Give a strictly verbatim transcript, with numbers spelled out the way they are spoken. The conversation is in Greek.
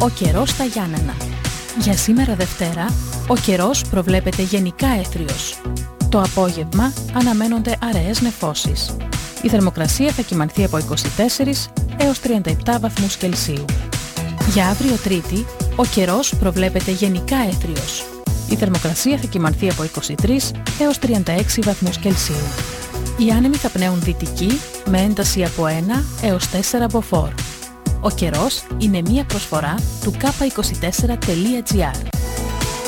Ο καιρός στα Γιάννενα. Για σήμερα Δευτέρα, ο καιρός προβλέπεται γενικά έθριος. Το απόγευμα αναμένονται αραιές νεφώσεις. Η θερμοκρασία θα κυμανθεί από είκοσι τέσσερα έως τριάντα επτά βαθμούς Κελσίου. Για αύριο Τρίτη, ο καιρός προβλέπεται γενικά έθριος. Η θερμοκρασία θα κυμανθεί από είκοσι τρία έως τριάντα έξι βαθμούς Κελσίου. Οι άνεμοι θα πνέουν δυτικοί με ένταση από ένα έως τέσσερα μποφόρ. Ο καιρός είναι μία προσφορά του κάπα είκοσι τέσσερα τελεία τζι άρ.